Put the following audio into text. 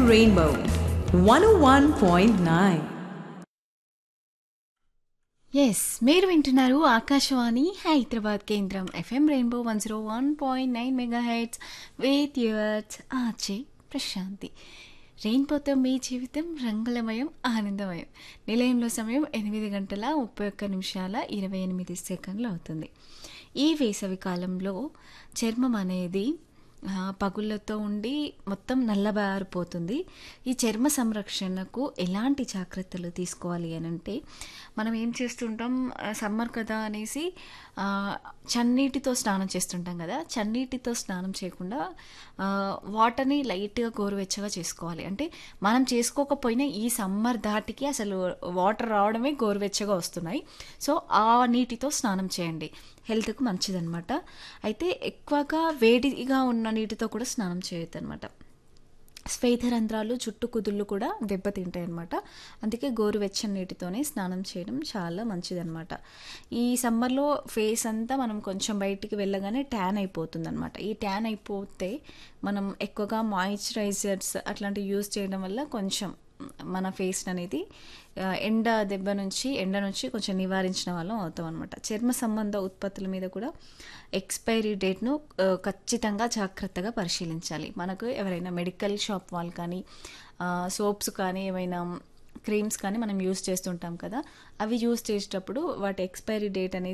Rainbow 101.9. Yes మీరు వింటున్నారు ఆకాశవాణి హైదరాబాద్ కేంద్రం FM rainbow 101.9 mega heads with yours RJ Prashanti. రెయిన్బోతో మీ జీవితం రంగులమయం ఆనందమయం. నిలయంలో సమయం 8 గంటల 31 నిమిషాల 28 సెకండ్లు అవుతుంది. ఈ వేసవి కాలంలో చర్మం అనేది పగుళ్ళతో ఉండి మొత్తం నల్లబారిపోతుంది. ఈ చర్మ సంరక్షణకు ఎలాంటి జాగ్రత్తలు తీసుకోవాలి అని అంటే, మనం ఏం చేస్తుంటాం, సమ్మర్ కదా అనేసి చన్నీటితో స్నానం చేస్తుంటాం కదా. చన్నీటితో స్నానం చేయకుండా వాటర్ని లైట్గా గోరువెచ్చగా చేసుకోవాలి. అంటే మనం చేసుకోకపోయినా ఈ సమ్మర్ ధాటికి అసలు వాటర్ రావడమే గోరువెచ్చగా వస్తున్నాయి. సో ఆ నీటితో స్నానం చేయండి, హెల్త్కు మంచిదన్నమాట. అయితే ఎక్కువగా వేడిగా ఉన్న నీటితో కూడా స్నానం చేయొద్దు అనమాట. శ్వేతరంధ్రాలు, చుట్టు కుదుళ్ళు కూడా దెబ్బతింటాయి అన్నమాట. అందుకే గోరువెచ్చని నీటితోనే స్నానం చేయడం చాలా మంచిదన్నమాట. ఈ సమ్మర్లో ఫేస్ అంతా మనం కొంచెం బయటికి వెళ్ళగానే ట్యాన్ అయిపోతుంది అనమాట. ఈ ట్యాన్ అయిపోతే మనం ఎక్కువగా మాయిశ్చరైజర్స్ అట్లాంటివి యూజ్ చేయడం వల్ల కొంచెం మన ఫేస్ అనేది ఎండ నుంచి కొంచెం నివారించిన వాళ్ళం అవుతాం అనమాట. చర్మ సంబంధ ఉత్పత్తుల మీద కూడా ఎక్స్పైరీ డేట్ను ఖచ్చితంగా జాగ్రత్తగా పరిశీలించాలి. మనకు ఎవరైనా మెడికల్ షాప్ వాళ్ళు కానీ సోప్స్ కానీ ఏమైనా క్రీమ్స్ కానీ మనం యూస్ చేస్తుంటాం కదా, అవి యూస్ చేసేటప్పుడు వాటి ఎక్స్పైరీ డేట్ అనేది